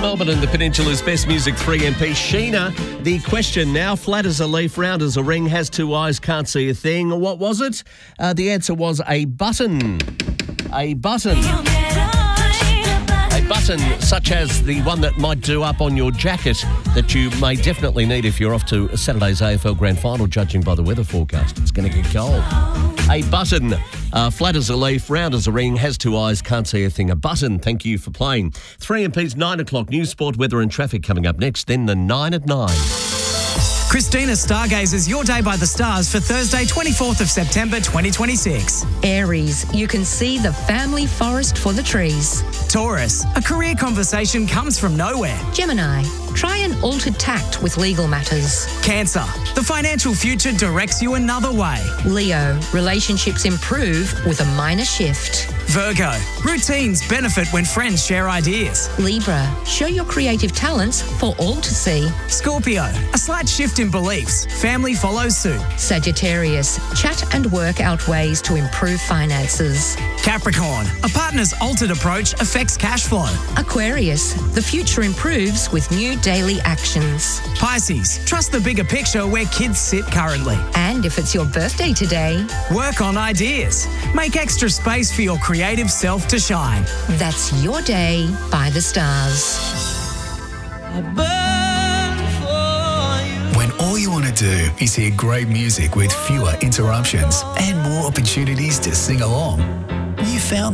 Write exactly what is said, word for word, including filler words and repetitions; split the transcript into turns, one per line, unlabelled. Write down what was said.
Melbourne and the Peninsula's best music, three M P. Sheena, the question now, flat as a leaf, round as a ring, has two eyes, can't see a thing. What was it? Uh, the answer was a button. A button. A button such as the one that might do up on your jacket that you may definitely need if you're off to Saturday's A F L Grand Final, judging by the weather forecast. It's going to get cold. A button, uh, flat as a leaf, round as a ring, has two eyes, can't see a thing. A button. Thank you for playing. three M P's nine o'clock news, sport, weather and traffic coming up next. Then the nine at nine.
Christina stargazes your day by the stars for Thursday, twenty-fourth of September, twenty twenty-six.
Aries, you can see the family forest for the trees.
Taurus, a career conversation comes from nowhere.
Gemini, try an altered tact with legal matters.
Cancer, the financial future directs you another way.
Leo, relationships improve with a minor shift.
Virgo, routines benefit when friends share ideas.
Libra, show your creative talents for all to see.
Scorpio, a slight shift in beliefs. Family follows suit.
Sagittarius, chat and work out ways to improve finances.
Capricorn, a partner's altered approach affects cash flow.
Aquarius, the future improves with new daily actions.
Pisces, trust the bigger picture where kids sit currently.
And if it's your birthday today,
work on ideas. Make extra space for your creative self to shine.
That's your day by the stars.
When all you want to do is hear great music with fewer interruptions and more opportunities to sing along, you found